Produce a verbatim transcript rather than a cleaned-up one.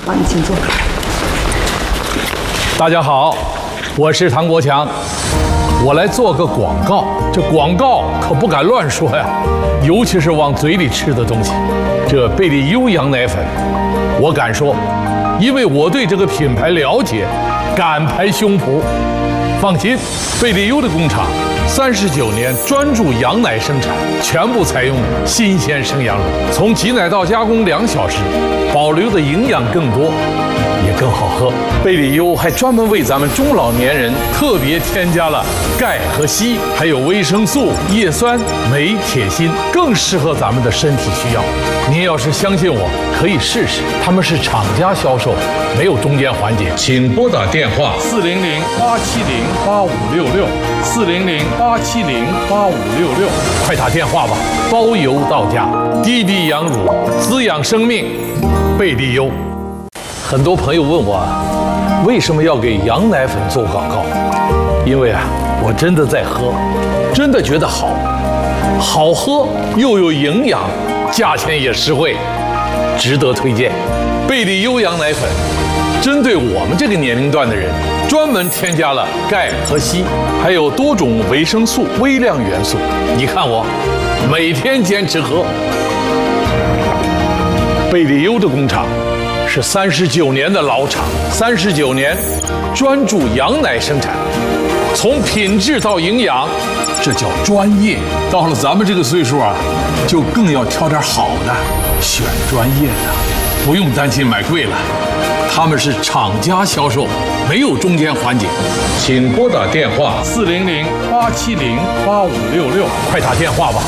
好，你请坐。 大家好，我是唐国强，我来做个广告。这广告可不敢乱说呀，尤其是往嘴里吃的东西。这贝利优羊奶粉，我敢说，因为我对这个品牌了解，敢拍胸脯。放心，贝利优的工厂三十九年专注羊奶生产，全部采用新鲜生羊乳，从挤奶到加工两小时，保留的营养更多，也更好喝。贝利优还专门为咱们中老年人特别添加了钙和硒，还有维生素、叶酸、镁、铁、锌，更适合咱们的身体需要。您要是相信我，可以试试。他们是厂家销售，没有中间环节。请拨打电话四零零八七零八五六六四零零八七零八五六六，快打电话吧，包邮到家。滴滴羊乳，滋养生命，贝利优。很多朋友问我，为什么要给羊奶粉做广告？因为啊，我真的在喝，真的觉得好，好喝又有营养，价钱也实惠，值得推荐。贝利优羊奶粉针对我们这个年龄段的人，专门添加了钙和硒，还有多种维生素、微量元素。你看我每天坚持喝。贝利优的工厂是三十九年的老厂，三十九年专注羊奶生产，从品质到营养，这叫专业。到了咱们这个岁数啊，就更要挑点好的，选专业的，不用担心买贵了。他们是厂家销售，没有中间环节。请拨打电话四零零八七零八五六六，快打电话吧。